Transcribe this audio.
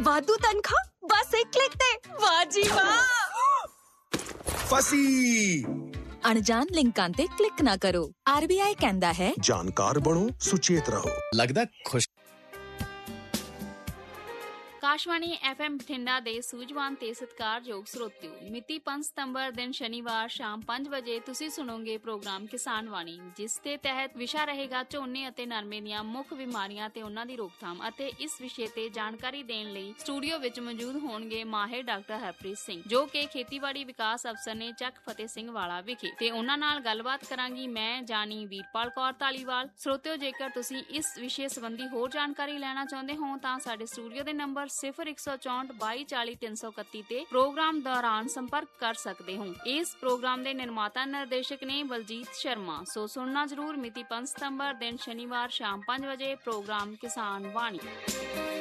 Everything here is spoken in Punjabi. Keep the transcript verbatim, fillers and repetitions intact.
ਵਾਧੂ ਤਨਖਾਹ ਬਸ ਇੱਕ ਕਲਿੱਕ ਤੇ। ਵਾਹ ਜੀ ਵਾਹ। ਫਸੀ। ਅਣਜਾਣ ਲਿੰਕਾਂ ਤੇ ਕਲਿੱਕ ਨਾ ਕਰੋ। ਆਰਬੀਆਈ ਕਹਿੰਦਾ ਹੈ ਜਾਣਕਾਰ ਬਣੋ, ਸੁਚੇਤ ਰਹੋ। ਲੱਗਦਾ ਖੁਸ਼। ਆਕਾਸ਼ਵਾਣੀ ਐਫ ਐਮ ਬਠਿੰਡਾ ਦੇ ਸੂਝਵਾਨ ਤੇ ਸਤਿਕਾਰਯੋਗ ਸਰੋਤਿਓ, ਮਿਤੀ ਪੰਜ ਸਤੰਬਰ ਦਿਨ ਸ਼ਨੀਵਾਰ ਸ਼ਾਮ ਪੰਜ ਵਜੇ ਤੁਸੀਂ ਸੁਣੋਗੇ ਪ੍ਰੋਗਰਾਮ ਕਿਸਾਨ ਵਾਣੀ, ਜਿਸ ਦੇ ਤਹਿਤ ਵਿਸ਼ਾ ਰਹੇਗਾ ਝੋਨੇ ਅਤੇ ਨਰਮੇ ਦੀਆਂ ਮੁੱਖ ਬਿਮਾਰੀਆਂ ਤੇ ਉਹਨਾਂ ਦੀ ਰੋਕਥਾਮ। ਅਤੇ ਇਸ ਵਿਸ਼ੇ ਤੇ ਜਾਣਕਾਰੀ ਦੇਣ ਲਈ ਸਟੂਡੀਓ ਵਿੱਚ ਮੌਜੂਦ ਹੋਣਗੇ ਮਾਹਿਰ ਡਾਕਟਰ ਹਰਪ੍ਰੀਤ ਸਿੰਘ, ਜੋ ਕਿ ਖੇਤੀਬਾੜੀ ਵਿਕਾਸ ਅਫਸਰ ਨੇ ਚੱਕ ਫਤਿਹ ਸਿੰਘ ਵਾਲਾ ਵਿਖੇ, ਤੇ ਉਹਨਾਂ ਨਾਲ ਗੱਲਬਾਤ ਕਰਾਂਗੀ ਮੈਂ ਜਾਨੀ ਵੀਰਪਾਲ ਕੌਰ ਧਾਲੀਵਾਲ। ਸਰੋਤਿਓ, ਜੇਕਰ ਤੁਸੀਂ ਇਸ ਵਿਸ਼ੇ ਸੰਬੰਧੀ ਹੋਰ ਜਾਣਕਾਰੀ ਲੈਣਾ ਚਾਹੁੰਦੇ ਹੋ ਤਾਂ ਸਾਡੇ ਸਟੂਡੀਓ ਦੇ ਨੰਬਰ ਸਿਫਰ ਇੱਕ ਸੌ ਚੌਂਹਠ ਬਾਈ ਚਾਲੀ ਤਿੰਨ ਸੌ ਇਕੱਤੀ ਤੇ ਪ੍ਰੋਗਰਾਮ ਦੌਰਾਨ ਸੰਪਰਕ ਕਰ ਸਕਦੇ ਹੋ। ਇਸ ਪ੍ਰੋਗਰਾਮ ਦੇ ਨਿਰਮਾਤਾ ਨਿਰਦੇਸ਼ਕ ਨੇ ਬਲਜੀਤ ਸ਼ਰਮਾ। ਸੋ ਸੁਣਨਾ ਜ਼ਰੂਰ ਮਿਤੀ ਪੰਜ ਸਤੰਬਰ ਦਿਨ ਸ਼ਨੀਵਾਰ ਸ਼ਾਮ ਪੰਜ ਵਜੇ ਪ੍ਰੋਗਰਾਮ ਕਿਸਾਨ ਵਾਣੀ।